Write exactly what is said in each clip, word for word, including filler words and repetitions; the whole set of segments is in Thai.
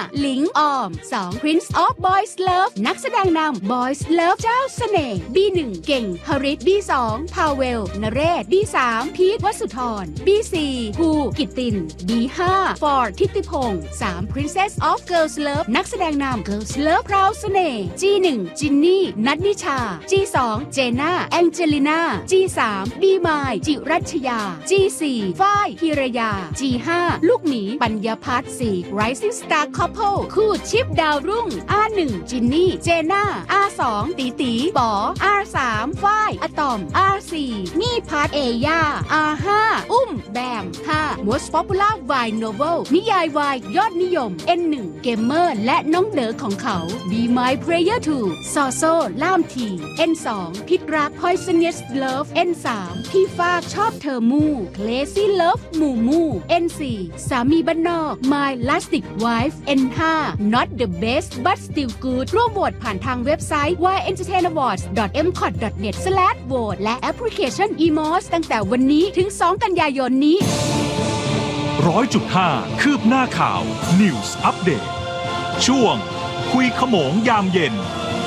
หลิงออมสอง Prince of Boys Love นักแสดงนำ Boys Love เจ้าเสน่ห์ บี หนึ่ง เก่งฮริต บี สอง พาเวล นเรศ บี สาม พีท วสุธร บี สี่ ภูกิตติน บี ห้า ฟอร์ด ทิติพงษ์ สาม Princess of Girls Love นักแสดงนำ Girls Love พราวเสน่ห์ จี หนึ่ง จินนี่ นัทนิชา จี สอง เจน่า แองเจลิน่า จี สาม บีมาย จิรัชยา จี สี่ ฝ้ายธีรยา จี ห้า ลูกหมีปัญญาพัฒน์ สี่ Rising Star Couple คู่ชิปดาวรุ่ง อาร์ หนึ่ง จินนี่ เจน่า อาร์ สอง ตีตีป๋อ อาร์ สาม ฝ้ายอะตอม อาร์ สี่ นี่พัทเอย่า อาร์ ห้า อุ้มแบม ห้า Most Popular Vine Novel นิยายวายยอดนิยม เอ็น หนึ่ง เกมเมอร์และน้องเด๋อของเขา Be My Prayer ทู ซอโซล่ามที เอ็น สอง พิษรัก Poisonous Love เอ็น สาม พี่ฟากชอบเธอมู Crazy Love มูมู เอ็น สี่ สามีบ้านนอก My Lastic Wife เอ็น ห้า Not the Best But Still Good ร่วมโหวตผ่านทางเว็บไซต์ วาย เอ็นเตอร์เทน อวอร์ดส์ ดอท เอ็ม คอท ดอท เน็ต สแลช โหวต และแอปพลิเคชัน อี เอ็ม โอ เอส ตั้งแต่วันนี้ถึง สอง กันยายนนี้ร้อยจุดห้า คืบหน้าข่าว News Update ช่วงคุยขโมงยามเย็น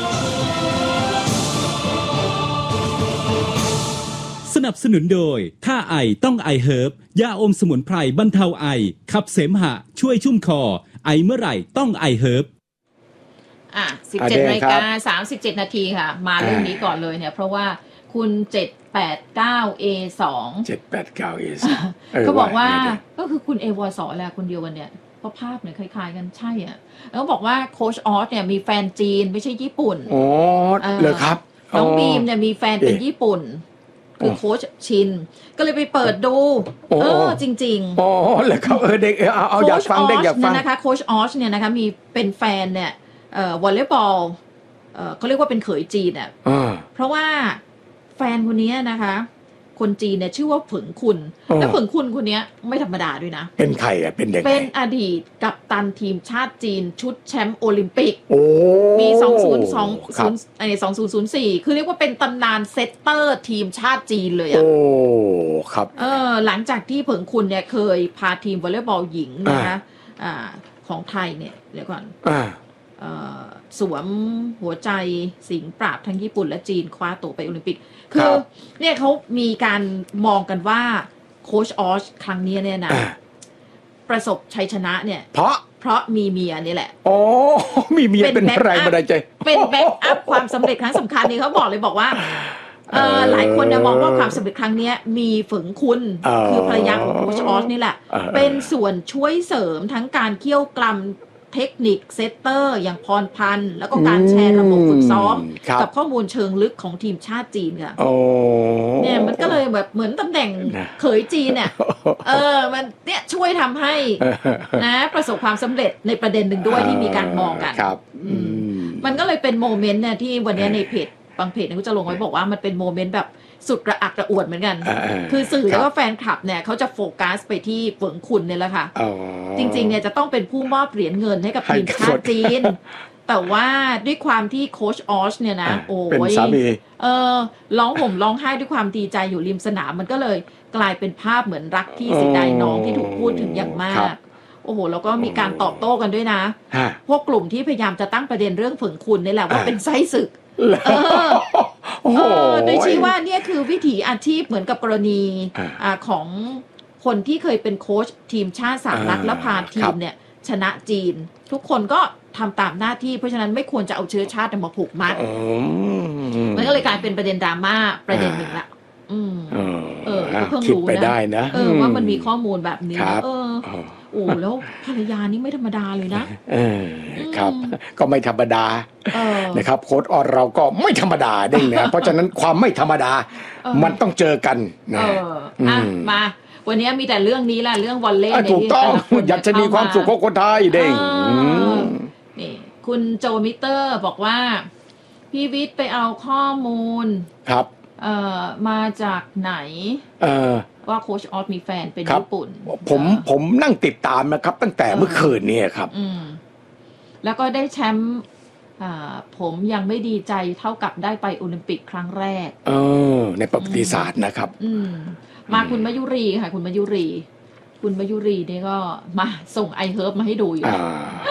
สนับสนุนโดยถ้าไอต้องไอเฮิร์บยาอมสมุนไพรบรรเทาไอขับเสมหะช่วยชุ่มคอไอเมื่อไหร่ต้องไอเฮิร์บอ่ะ สิบเจ็ด นาฬิกา สามสิบเจ็ด นาทีค่ะมาเรื่องนี้ก่อนเลยเนี่ยเพราะว่าคุณเจ็ดแปดเก้า เอ สองเจ็ดแปดเก้า เอ สองเขาบอกว่าก็คือคุณเอวอสอแหละคนเดียวกันเนี่ยเพราะภาพเนี่ยคล้ายๆกันใช่อ่ะแล้วก็บอกว่าโค้ชออสเนี่ยมีแฟนจีนไม่ใช่ญี่ปุ่นอ๋อเลยครับน้องบีมเนี่ยมีแฟนเป็นญี่ปุ่นคือโค้ชชินก็เลยไปเปิดดูเออจริงๆอ๋อเลยครับเออเด็กเอาเอาอยากฟังเด็กอยากฟังนะคะโค้ชออสเนี่ยนะคะมีเป็นแฟนเนี่ยเอ่อวอลเลย์บอลเอ่อเขาเรียกว่าเป็นเขยจีนอ่ะเพราะว่าแฟนคนนี้นะคะคนจีนเนี่ยชื่อว่าผึ่งคุณและผึ่งคุณคนนี้ไม่ธรรมดาด้วยนะเป็นใครอ่ะเป็นเด็กเป็นอดีตกัปตันทีมชาติจีนชุดแชมป์โอลิมปิกโอ้มีสองพันยี่สิบไอ้สองพันสี่คือเรียกว่าเป็นตำนานเซตเตอร์ทีมชาติจีนเลยอ่ะโอ้ครับเออหลังจากที่ผึ่งคุณเนี่ยเคยพาทีมวอลเลย์บอลหญิงนะคะอ่าของไทยเนี่ยเดี๋ยวก่อนอ่าสวมหัวใจสิงห์ปราบทั้งญี่ปุ่นและจีนคว้าตั๋วไปโอลิมปิกคือเนี่ยเขามีการมองกันว่าโค้ชออสครั้งนี้เนี่ยนะประสบชัยชนะเนี่ยเพราะเพราะมีเมียนี่แหละอ๋อมีเมียเป็นแรงบันดาลใจเป็นแบ็กอัพความสำเร็จครั้งสำคัญนี่เขาบอกเลยบอกว่าเออหลายคนเนี่ยมองว่าความสำเร็จครั้งนี้มีฝึงคุณคือภรรยาของโค้ชออสนี่แหละเป็นส่วนช่วยเสริมทั้งการเคี่ยวกล่ำเทคนิคเซตเตอร์อย่างพรพันธ์แล้วก็การแชร์ระบบฝึกซ้อมกับข้อมูลเชิงลึกของทีมชาติจีนค่ะเนี่ยมันก็เลยแบบเหมือนตำแหน่งเขยจีนเนี่ยเออมันเนี่ยช่วยทำให้นะประสบความสำเร็จในประเด็นหนึ่งด้วยที่มีการมองกันมันก็เลยเป็นโมเมนต์เนี่ยที่วันนี้ในเพจบางเพจเนี่ยก็จะลงไว้บอกว่ามันเป็นโมเมนต์แบบสุดกระอักกระอ่วนเหมือนกันคือสื่อแล้วก็แฟนคลับเนี่ยเขาจะโฟกัสไปที่เฟิงคุณเนี่ยแหละค่ะจริงๆเนี่ยจะต้องเป็นผู้มอบเหรียญเงินให้กับทีมชาติจีนแต่ว่าด้วยความที่โค้ชออสเนี่ยนะโอ้ยเออร้องห่มร้องไห้ด้วยความดีใจอยู่ริมสนามมันก็เลยกลายเป็นภาพเหมือนรักที่เสียดายน้องที่ถูกพูดถึงอย่างมากโอ้โหแล้วก็มีการตอบโต้กันด้วยนะพวกกลุ่มที่พยายามจะตั้งประเด็นเรื่องเฟิงคุณนี่แหละว่าเป็นไส้ศึกเออเออโดยชี้ว่าเนี่ยคือวิถีอาชีพเหมือนกับกรณีอ่าของคนที่เคยเป็นโค้ชทีมชาติสหรัฐและพาทีมเนี่ยชนะจีนทุกคนก็ทำตามหน้าที่เพราะฉะนั้นไม่ควรจะเอาเชื้อชาติมาผูกมัดมันก็เลยกลายเป็นประเด็นดราม่าประเด็นหนึ่งละอืมเออเพิ่งรู้นะเออว่ามันมีข้อมูลแบบนี้เออโอ้แล้วภรรยานี่ไม่ธรรมดาเลยนะเออครับก็ไม่ธรรมดานะครับโค้ชออสเราก็ไม่ธรรมดาเด้งนะเพราะฉะนั้นความไม่ธรรมดามันต้องเจอกันนะอ่ะมาวันนี้มีแต่เรื่องนี้แหละเรื่องวอลเลย์ถูกต้องอยากจะมีความสุขของคนไทยเด้งนี่คุณโจมิเตอร์บอกว่าพี่วิทย์ไปเอาข้อมูลครับเอ่อมาจากไหนเออว่าโค้ชออสมีแฟนเป็นญี่ปุ่นผมผมนั่งติดตามนะครับตั้งแต่เมื่อคืนนี้ครับอืมแล้วก็ได้แชมป์อ่าผมยังไม่ดีใจเท่ากับได้ไปโอลิมปิกครั้งแรกเออในประวัติศาสตร์นะครับอืมมาคุณมยุรีค่ะคุณมยุรีคุณมยุรีนี่ก็มาส่งไอเฮิร์บมาให้ดูอยู่